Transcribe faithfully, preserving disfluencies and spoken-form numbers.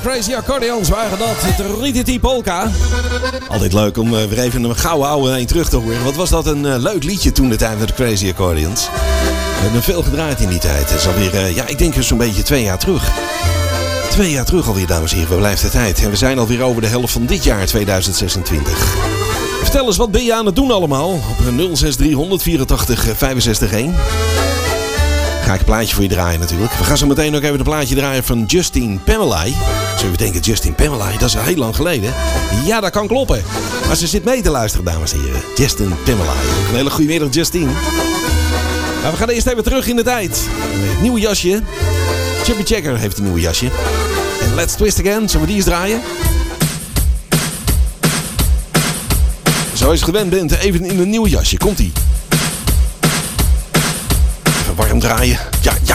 Crazy Accordions waren dat. De Rititi Polka. Altijd leuk om uh, weer even een gouden oude een terug te horen. Wat was dat een uh, leuk liedje toen de tijd met de Crazy Accordions. We hebben veel gedraaid in die tijd. Het is alweer, uh, ja, ik denk zo'n beetje twee jaar terug. Twee jaar terug alweer, dames en heren. Waar blijft de tijd? En we zijn alweer over de helft van dit jaar, tweeduizend zesentwintig. Vertel eens, wat ben je aan het doen allemaal? Op nul zes drie honderd vierentachtig vijfenzestig één. Ga ik een plaatje voor je draaien natuurlijk. We gaan zo meteen ook even een plaatje draaien van Justine Pamela. Zul je denken, Justine Pamela, dat is al heel lang geleden. Ja, dat kan kloppen. Maar ze zit mee te luisteren, dames en heren. Justine Pamela. Ook een hele goede middag, Justine. Maar we gaan eerst even terug in de tijd. Het nieuwe jasje. Chubby Checker heeft een nieuwe jasje. En Let's Twist Again. Zullen we die eens draaien? Zoals je gewend bent, even in een nieuw jasje. Komt-ie. Even warm draaien. Ja, ja.